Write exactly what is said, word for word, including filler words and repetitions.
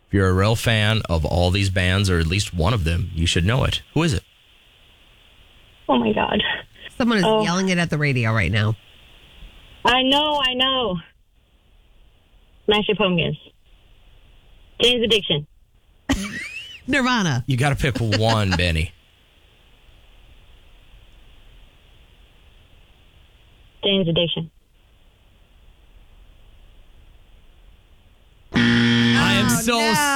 If you're a real fan of all these bands, or at least one of them, you should know it. Who is it? Oh, my God. Someone is Oh. yelling it at the radio right now. I know, I know. Smashing Pumpkins. Jane's Addiction. Nirvana. You got to pick one, Benny. Jane's Addiction.